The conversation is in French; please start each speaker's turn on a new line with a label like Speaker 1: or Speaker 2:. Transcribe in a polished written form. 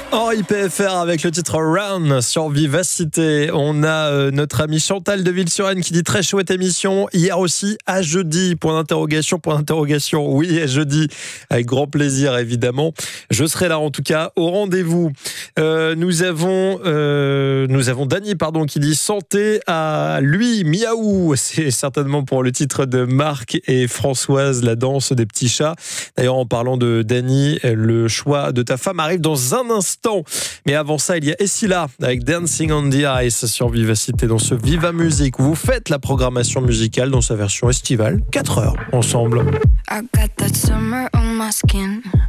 Speaker 1: Henri PFR avec le titre Round sur Vivacité. On a notre amie Chantal de Ville-sur-Aisne qui dit très chouette émission. Hier aussi à jeudi, point d'interrogation. Oui, à jeudi, avec grand plaisir évidemment. Je serai là en tout cas au rendez-vous. Nous avons Dany qui dit santé à lui, miaou. C'est certainement pour le titre de Marc et Françoise, la danse des petits chats. D'ailleurs, en parlant de Dany, le choix de ta femme arrive dans un instant. Mais avant ça, il y a Essila avec Dancing on the Ice sur Vivacité dans ce Viva Musique où vous faites la programmation musicale dans sa version estivale. 4 heures ensemble.
Speaker 2: I got that summer on my skin.